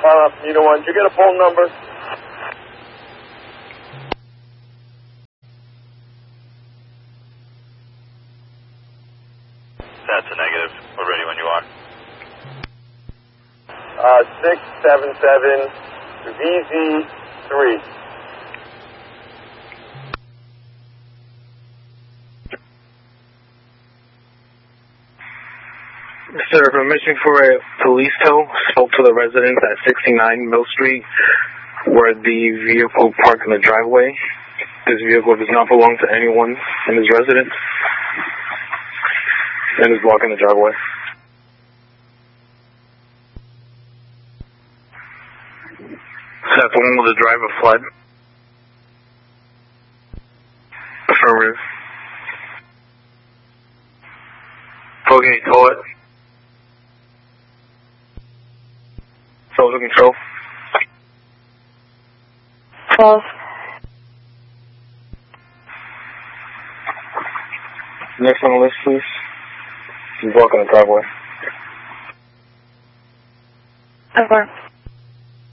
Unit 1, did you get a phone number? That's a negative. We're ready when you are. 677 VZ3. Sir, permission for a police tow. Spoke to the residents at 69 Mill Street, where the vehicle parked in the driveway. This vehicle does not belong to anyone in this residence and is blocking the driveway. That's the one with the driver fled. Affirmative. Okay, tow it. So looking control. False. Next on the list, please. He's blocking the driveway. Over.